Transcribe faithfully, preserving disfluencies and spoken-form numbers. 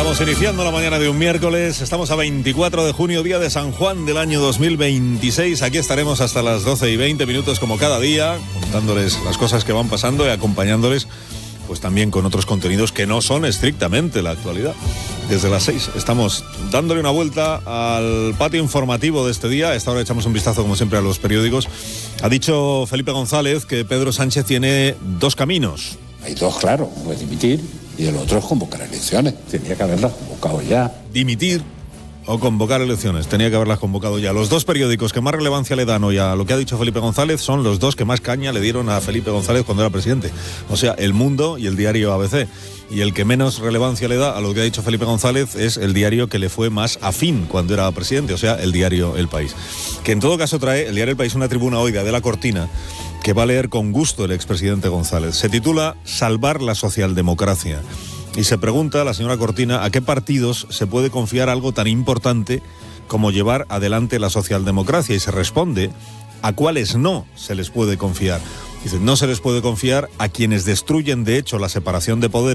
Estamos iniciando la mañana de un miércoles, estamos a veinticuatro de junio, día de San Juan del año dos mil veintiséis. Aquí estaremos hasta las doce y veinte minutos como cada día, contándoles las cosas que van pasando y acompañándoles pues también con otros contenidos que no son estrictamente la actualidad. Desde las seis estamos dándole una vuelta al patio informativo de este día. A esta hora echamos un vistazo, como siempre, a los periódicos. Ha dicho Felipe González que Pedro Sánchez tiene dos caminos. Hay dos, claro, uno es dimitir y el otro es convocar elecciones. Tenía que haberlas convocado ya. Dimitir o convocar elecciones. Tenía que haberlas convocado ya. Los dos periódicos que más relevancia le dan hoy a lo que ha dicho Felipe González son los dos que más caña le dieron a Felipe González cuando era presidente. O sea, El Mundo y el diario A B C. Y el que menos relevancia le da a lo que ha dicho Felipe González es el diario que le fue más afín cuando era presidente, o sea, el diario El País. Que en todo caso trae el diario El País una tribuna hoy de Adela Cortina que va a leer con gusto el expresidente González. Se titula Salvar la socialdemocracia. Y se pregunta a la señora Cortina a qué partidos se puede confiar algo tan importante como llevar adelante la socialdemocracia. Y se responde a cuáles no se les puede confiar. Dice, no se les puede confiar a quienes destruyen de hecho la separación de poderes